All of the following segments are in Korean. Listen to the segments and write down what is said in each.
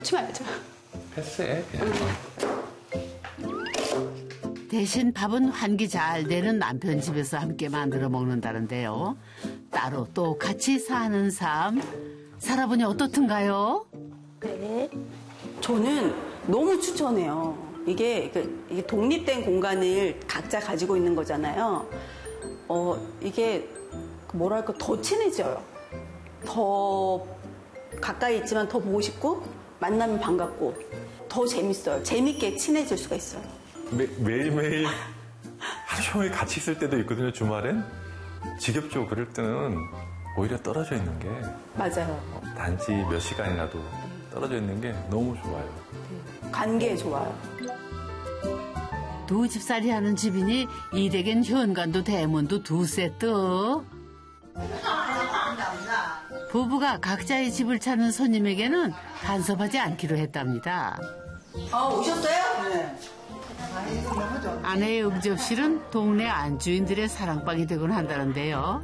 치마야죠. 패스해 그냥. 대신 밥은 환기 잘 되는 남편 집에서 함께 만들어 먹는다는데요. 따로 또 같이 사는 삶 살아보니 어떻든가요? 네. 저는 너무 추천해요. 이게 독립된 공간을 각자 가지고 있는 거잖아요. 이게 뭐랄까 더 친해져요. 더 가까이 있지만 더 보고 싶고 만나면 반갑고 더 재밌어요. 재밌게 친해질 수가 있어요. 매일매일 하루 종일 같이 있을 때도 있거든요. 주말엔 지겹죠. 그럴 때는 오히려 떨어져 있는 게 맞아요. 단지 몇 시간이라도 떨어져 있는 게 너무 좋아요. 관계 좋아요. 두 집살이 하는 집이니 이 댁엔 현관도 대문도 두 세트. 부부가 각자의 집을 찾는 손님에게는 간섭하지 않기로 했답니다. 오셨어요? 네. 아내의 응접실은 동네 안주인들의 사랑방이 되곤 한다는데요.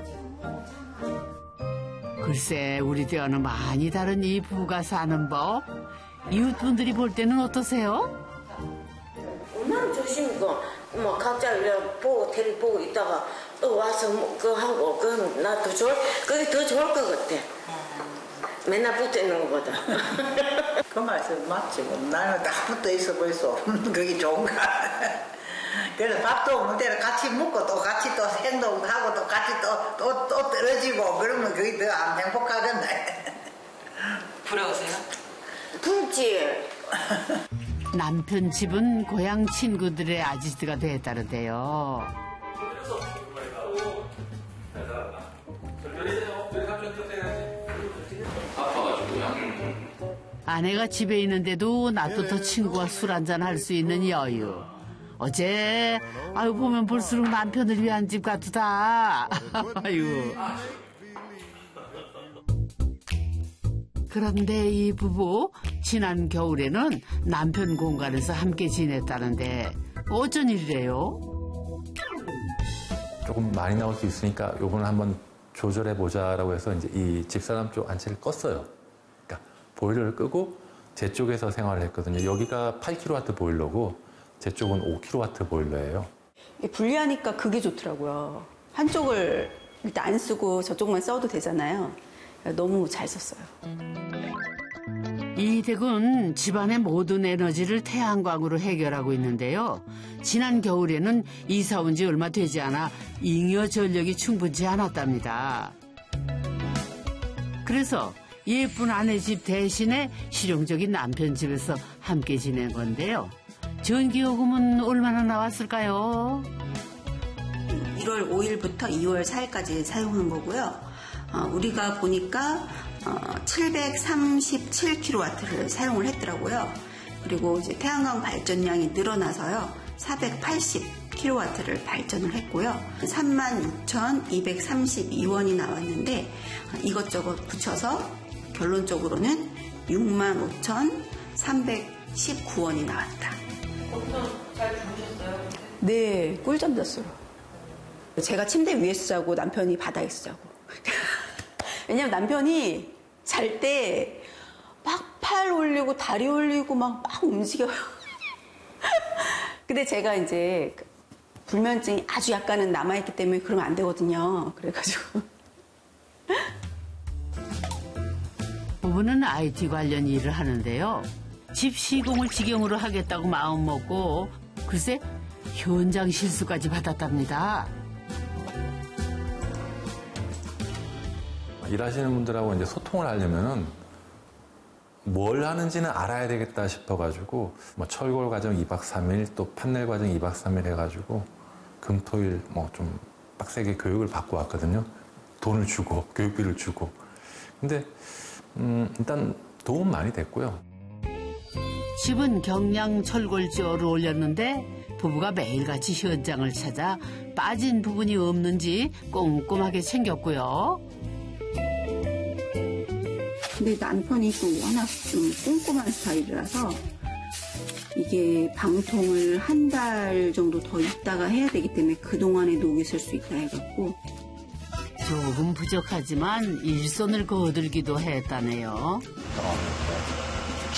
글쎄 우리 때와는 많이 다른 이 부부가 사는 법. 이웃분들이 볼 때는 어떠세요? 얼마나 조심이고 뭐 각자 보고 테레비 보고 있다가 또 와서 뭐 그거 하고 그건 나도 그게 더 좋을 것 같아. 맨날 붙어 있는 것보다. 그 말씀 맞지. 뭐. 나는 딱 붙어 있어 보이소. 그게 좋은가. 그래서 밥도 없는 데를 같이 먹고 또 같이 또 행동하고 또 같이 또 떨어지고 그러면 그게 더 안 행복하겠네. 부러우세요? 부럽지. 남편 집은 고향 친구들의 아지트가 됐다는데요. 아내가 집에 있는데도 낮부터 친구와 술 한잔 할 수 있는 여유. 어제 보면 볼수록 남편을 위한 집 같다. 아유. 그런데 이 부부 지난 겨울에는 남편 공간에서 함께 지냈다는데 어쩐 일이래요? 조금 많이 나올 수 있으니까 요번에 한번 조절해 보자라고 해서 이제 이 집사람 쪽 안채를 껐어요. 그러니까 보일러를 끄고 제 쪽에서 생활을 했거든요. 여기가 8kW 보일러고 제 쪽은 5kW 보일러예요. 분리하니까 그게 좋더라고요. 한쪽을 일단 안 쓰고 저쪽만 써도 되잖아요. 너무 잘 썼어요. 이 댁은 집안의 모든 에너지를 태양광으로 해결하고 있는데요. 지난 겨울에는 이사 온 지 얼마 되지 않아 잉여 전력이 충분치 않았답니다. 그래서 예쁜 아내 집 대신에 실용적인 남편 집에서 함께 지낸 건데요. 전기요금은 얼마나 나왔을까요? 1월 5일부터 2월 4일까지 사용한 거고요. 우리가 보니까 737kW를 사용을 했더라고요. 그리고 이제 태양광 발전량이 늘어나서요. 480kW를 발전을 했고요. 36,232원이 나왔는데 이것저것 붙여서 결론적으로는 65,319원이 나왔다. 엄청 잘 주무셨어요? 네, 꿀잠 잤어요. 제가 침대 위에서 자고 남편이 바닥에서 자고. 왜냐면 남편이 잘 때 막 팔 올리고 다리 올리고 막 움직여요. 근데 제가 이제 불면증이 아주 약간은 남아있기 때문에 그러면 안 되거든요. 그래가지고. 부부는 IT 관련 일을 하는데요. 집 시공을 직영으로 하겠다고 마음먹고 글쎄 현장 실수까지 받았답니다. 일하시는 분들하고 이제 소통을 하려면은 뭘 하는지는 알아야 되겠다 싶어가지고 뭐 철골 과정 2박 3일 또 판넬 과정 2박 3일 해가지고 금토일 뭐 좀 빡세게 교육을 받고 왔거든요. 돈을 주고 교육비를 주고. 근데 일단 도움 많이 됐고요. 집은 경량 철골지어를 올렸는데 부부가 매일같이 현장을 찾아 빠진 부분이 없는지 꼼꼼하게 챙겼고요. 근데 남편이 또 워낙 좀 꼼꼼한 스타일이라서 이게 방통을 한 달 정도 더 있다가 해야 되기 때문에 그동안에 녹이 쓸 수 있다 해갖고 조금 부족하지만 일손을 거들기도 했다네요.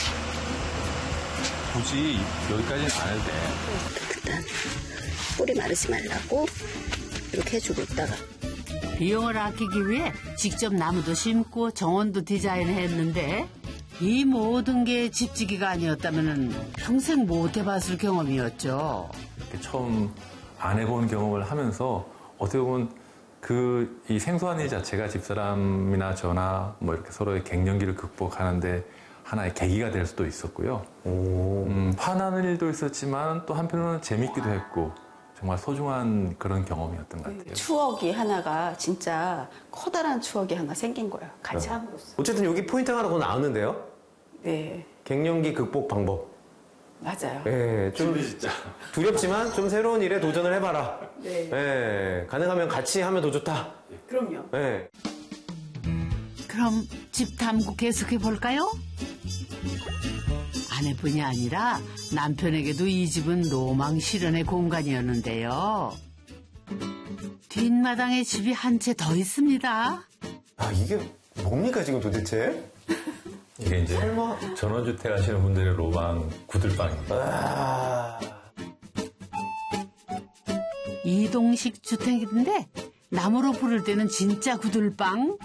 굳이 여기까지는 안 해도 돼. 일단 뿌리 마르지 말라고 이렇게 해주고 있다가 비용을 아끼기 위해 직접 나무도 심고 정원도 디자인했는데 이 모든 게 집지기가 아니었다면 평생 못 해봤을 경험이었죠. 이렇게 처음 안 해본 경험을 하면서 어떻게 보면 이 생소한 일 자체가 집사람이나 저나 뭐 이렇게 서로의 갱년기를 극복하는데 하나의 계기가 될 수도 있었고요. 화나는 일도 있었지만 또 한편으로는 재밌기도 했고 정말 소중한 그런 경험이었던 것 같아요. 추억이 하나가 진짜 커다란 추억이 하나 생긴 거예요. 같이 함으로써. 어쨌든 여기 포인트가 하나 더 나오는데요. 네, 갱년기 극복 방법. 맞아요. 예, 좀 진짜. 두렵지만 좀 새로운 일에 도전을 해봐라. 네. 예, 가능하면 같이 하면 더 좋다. 그럼요. 예. 그럼 집 탐구 계속해 볼까요? 아내뿐이 아니라 남편에게도 이 집은 로망 실현의 공간이었는데요. 뒷마당에 집이 한 채 더 있습니다. 아, 이게 뭡니까 지금 도대체? 이게 이제 전원주택 하시는 분들의 로망 구들방입니다. 아, 이동식 주택인데 나무로 부를 때는 진짜 구들방.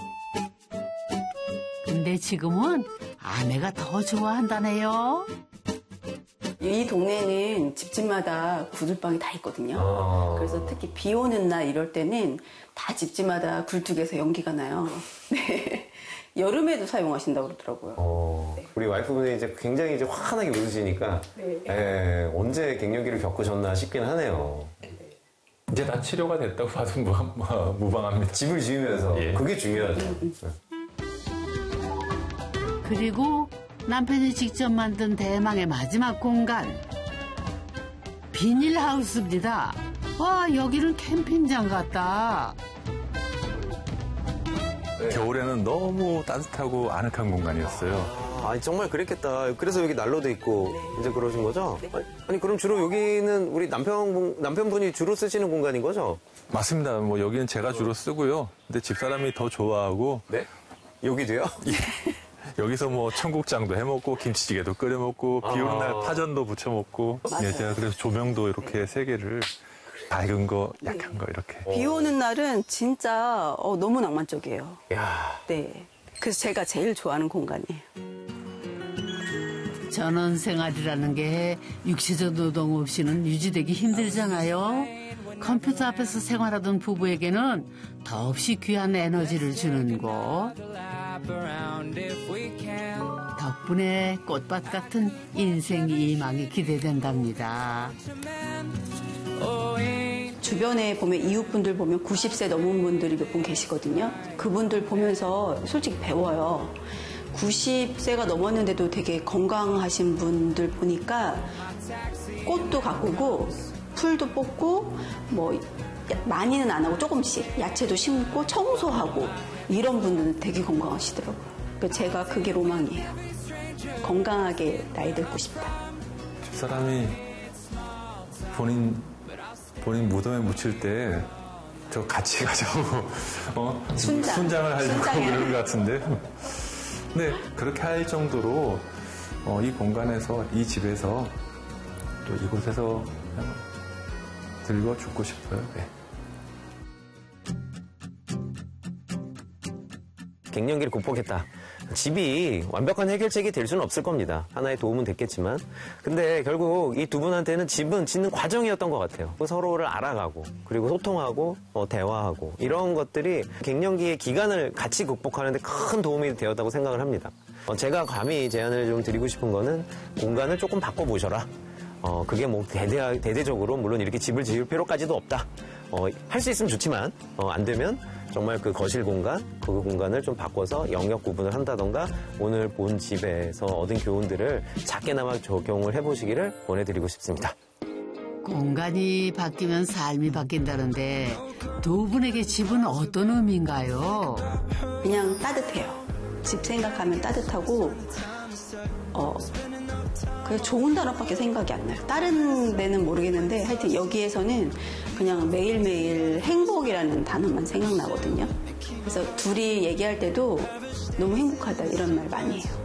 근데 지금은 아내가 더 좋아한다네요. 이 동네는 집집마다 구들방이 다 있거든요. 그래서 특히 비 오는 날 이럴 때는 다 집집마다 굴뚝에서 연기가 나요. 네. 여름에도 사용하신다고 그러더라고요. 우리 와이프분이 이제 굉장히 이제 환하게 웃으시니까 예, 언제 갱년기를 겪으셨나 싶긴 하네요. 이제 다 치료가 됐다고 봐도 무방합니다. 집을 지으면서 예. 그게 중요하죠. 그리고 남편이 직접 만든 대망의 마지막 공간. 비닐하우스입니다. 와, 여기는 캠핑장 같다. 겨울에는 너무 따뜻하고 아늑한 공간이었어요. 아, 정말 그랬겠다. 그래서 여기 난로도 있고 이제 그러신 거죠? 아니 그럼 주로 여기는 우리 남편분이 주로 쓰시는 공간인 거죠? 맞습니다. 뭐 여기는 제가 주로 쓰고요. 근데 집사람이 더 좋아하고 네. 여기도요? 여기서 뭐 청국장도 해먹고 김치찌개도 끓여먹고 비 오는 날 파전도 부쳐먹고 예, 제가 그래서 조명도 이렇게 세 개를 밝은 거, 약한 거 이렇게. 비 오는 날은 진짜 너무 낭만적이에요. 야, 네. 그래서 제가 제일 좋아하는 공간이에요. 전원 생활이라는 게 육체적 노동 없이는 유지되기 힘들잖아요. 컴퓨터 앞에서 생활하던 부부에게는 더없이 귀한 에너지를 주는 곳. 덕분에 꽃밭 같은 인생 이망이 기대된답니다. 주변에 보면 이웃분들 보면 90세 넘은 분들이 몇 분 계시거든요. 그분들 보면서 솔직히 배워요. 90세가 넘었는데도 되게 건강하신 분들 보니까 꽃도 가꾸고 풀도 뽑고 뭐 많이는 안 하고 조금씩 야채도 심고 청소하고 이런 분들은 되게 건강하시더라고요. 그러니까 제가 그게 로망이에요. 건강하게 나이 들고 싶다. 집사람이 본인 무덤에 묻힐 때 저 같이 가자고 순장을 하려고 그러는 것 같은데. 네, 그렇게 할 정도로 이 공간에서 이 집에서 또 이곳에서 그냥 들고 죽고 싶어요. 네. 갱년기를 극복했다. 집이 완벽한 해결책이 될 수는 없을 겁니다. 하나의 도움은 됐겠지만. 근데 결국 이 두 분한테는 집은 짓는 과정이었던 것 같아요. 서로를 알아가고, 그리고 소통하고, 대화하고, 이런 것들이 갱년기의 기간을 같이 극복하는 데 큰 도움이 되었다고 생각을 합니다. 제가 감히 제안을 좀 드리고 싶은 거는 공간을 조금 바꿔보셔라. 그게 뭐 대대적으로 물론 이렇게 집을 지을 필요까지도 없다. 할 수 있으면 좋지만, 안 되면 정말 그 거실 공간, 그 공간을 좀 바꿔서 영역 구분을 한다던가 오늘 본 집에서 얻은 교훈들을 작게나마 적용을 해보시기를 권해드리고 싶습니다. 공간이 바뀌면 삶이 바뀐다는데 두 분에게 집은 어떤 의미인가요? 그냥 따뜻해요. 집 생각하면 따뜻하고 그냥 좋은 단어밖에 생각이 안 나요. 다른 데는 모르겠는데 하여튼 여기에서는 그냥 매일매일 행복이라는 단어만 생각나거든요. 그래서 둘이 얘기할 때도 너무 행복하다 이런 말 많이 해요.